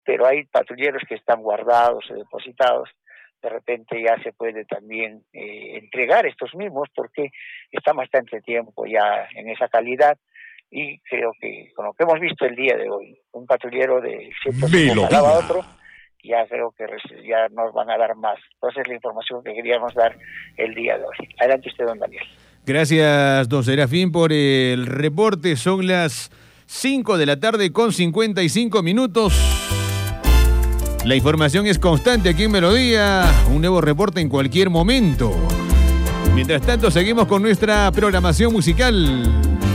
pero hay patrulleros que están guardados o depositados. De repente ya se puede también entregar estos mismos, porque está bastante tiempo ya en esa calidad, y creo que con lo que hemos visto el día de hoy, un patrullero de cierto tipo jalaba a otro, ya creo que ya nos van a dar más. Entonces, la información que queríamos dar el día de hoy. Adelante usted, don Daniel. Gracias, don Serafín, por el reporte. Son las 5 de la tarde con 55 minutos. La información es constante aquí en Melodía. Un nuevo reporte en cualquier momento. Mientras tanto, seguimos con nuestra programación musical.